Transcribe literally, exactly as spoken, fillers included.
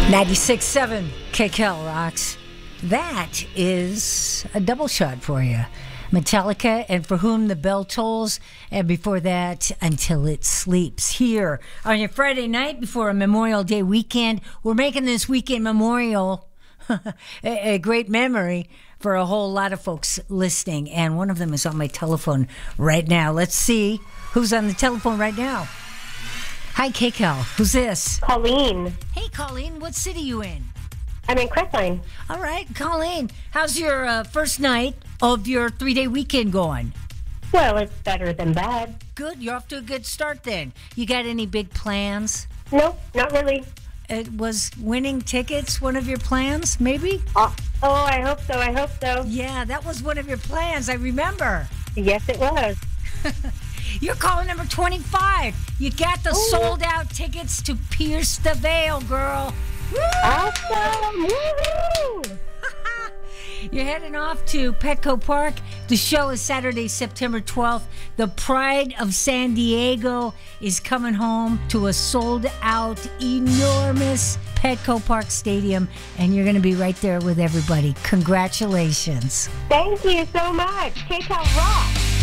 ninety-six point seven K K L rocks. That is a double shot for you. Metallica and For Whom the Bell Tolls, and before that, Until It Sleeps. Here on your Friday night before a Memorial Day weekend, we're making this weekend memorial a, a great memory for a whole lot of folks listening, and one of them is on my telephone right now. Let's see who's on the telephone right now. Hi, K K L. Who's this? Colleen. Hey, Colleen. What city you in? I'm in Crestline. All right, Colleen. How's your uh, first night of your three-day weekend going? Well, it's better than bad. Good. You're off to a good start then. You got any big plans? Nope, not really. It was winning tickets one of your plans, maybe? Oh, oh, I hope so. I hope so. Yeah, that was one of your plans. I remember. Yes, it was. You're calling number twenty-five. You got the Ooh. sold-out tickets to Pierce the Veil, girl. Woo! Awesome! Woohoo! You're heading off to Petco Park. The show is Saturday, September twelfth. The Pride of San Diego is coming home to a sold-out, enormous Petco Park Stadium, and you're going to be right there with everybody. Congratulations. Thank you so much. K K L Rock.